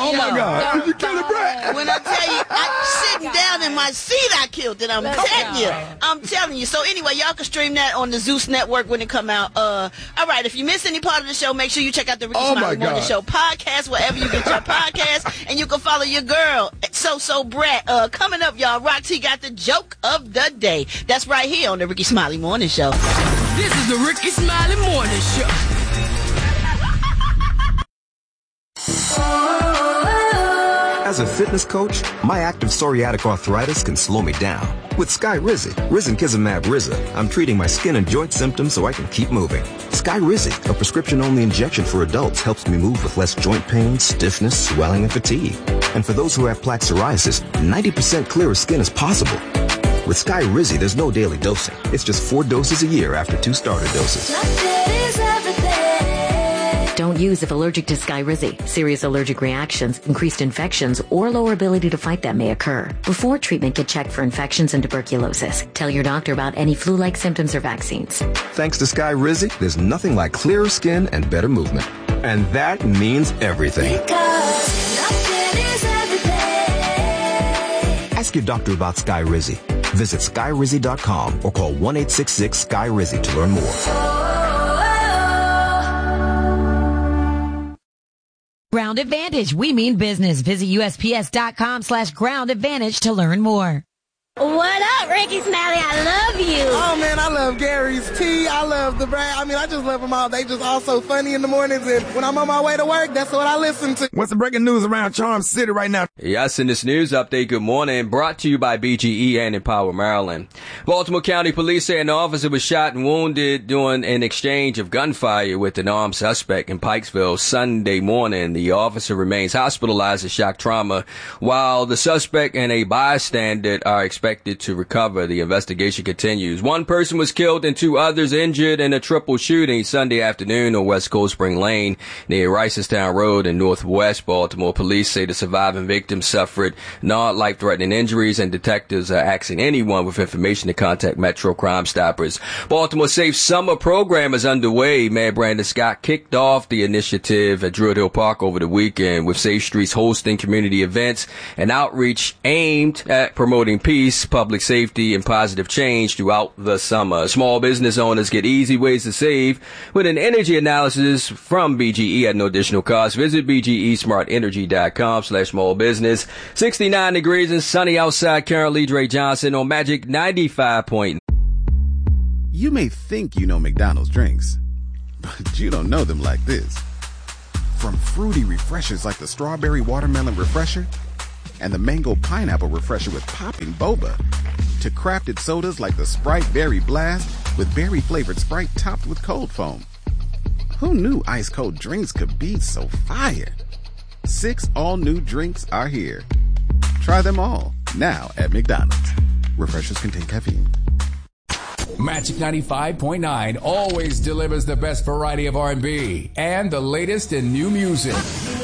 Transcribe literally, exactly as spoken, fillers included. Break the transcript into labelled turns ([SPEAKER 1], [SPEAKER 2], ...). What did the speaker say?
[SPEAKER 1] Oh,
[SPEAKER 2] Yo,
[SPEAKER 1] my God.
[SPEAKER 2] go,
[SPEAKER 1] Did you kill it, Brad?
[SPEAKER 2] When I tell you, I sitting down in my seat, I killed it. I'm
[SPEAKER 3] Let's
[SPEAKER 2] telling
[SPEAKER 3] go.
[SPEAKER 2] you. I'm telling you. So anyway, y'all can stream that on the Zeus Network when it come out. Uh, all right, if you miss any part of the show, make sure you check out the Ricky
[SPEAKER 1] Oh,
[SPEAKER 2] Smiley
[SPEAKER 1] my
[SPEAKER 2] Morning
[SPEAKER 1] God.
[SPEAKER 2] Show podcast, wherever you get your podcast. And you can follow your girl, So So Brett. Uh, coming up, y'all, Roxy got the joke of the day. That's right here on the Ricky Smiley Morning Show.
[SPEAKER 4] This is the Ricky Smiley Morning Show.
[SPEAKER 5] As a fitness coach, my active psoriatic arthritis can slow me down. With Skyrizi, Risankizumab Riza, I'm treating my skin and joint symptoms so I can keep moving. Skyrizi, a prescription-only injection for adults, helps me move with less joint pain, stiffness, swelling, and fatigue. And for those who have plaque psoriasis, ninety percent clearer skin is possible. With Skyrizi, there's no daily dosing. It's just four doses a year after two starter doses.
[SPEAKER 6] Don't use if allergic to Skyrizi. Serious allergic reactions, increased infections, or lower ability to fight them may occur. Before treatment, get checked for infections and tuberculosis. Tell your doctor about any flu-like symptoms or vaccines.
[SPEAKER 5] Thanks to Skyrizi, there's nothing like clearer skin and better movement. And that means everything. Ask your doctor about Skyrizi. Visit Skyrizi dot com or call one eight six six Sky Rizi to learn more.
[SPEAKER 7] Ground Advantage. We mean business. Visit U S P S dot com slash Ground Advantage to learn more.
[SPEAKER 3] What up, Ricky Smiley? I love you.
[SPEAKER 8] Oh, man, I love Gary's Tea. I love the Brad. I mean, I just love them all. They just all so funny in the mornings, and when I'm on my way to work, that's what I listen to.
[SPEAKER 1] What's the breaking news around Charm City right now?
[SPEAKER 9] Yes, in this news update, good morning, brought to you by B G E and Empower Maryland. Baltimore County Police say an officer was shot and wounded during an exchange of gunfire with an armed suspect in Pikesville Sunday morning. The officer remains hospitalized with shock trauma, while the suspect and a bystander are expected to recover. The investigation continues. One person was killed and two others injured in a triple shooting Sunday afternoon on West Cold Spring Lane near Ricestown Road in Northwest Baltimore. Police say the surviving victim suffered non-life-threatening injuries, and detectives are asking anyone with information to contact Metro Crime Stoppers. Baltimore Safe Summer Program is underway. Mayor Brandon Scott kicked off the initiative at Druid Hill Park over the weekend, with Safe Streets hosting community events and outreach aimed at promoting peace, public safety, and positive change throughout the summer. Small business owners get easy ways to save with an energy analysis from B G E at no additional cost. Visit B G E smart energy dot com slash small business. sixty-nine degrees and sunny outside currently. Dre Johnson on Magic ninety-five point nine.
[SPEAKER 10] You may think you know McDonald's drinks, but you don't know them like this. From fruity refreshers like the strawberry watermelon refresher and the mango pineapple refresher with popping boba, to crafted sodas like the Sprite Berry Blast with berry flavored Sprite topped with cold foam. Who knew ice cold drinks could be so fire? Six all new drinks are here. Try them all now at McDonald's. Refreshers contain caffeine.
[SPEAKER 11] Magic ninety-five point nine always delivers the best variety of R and B and the latest in new music.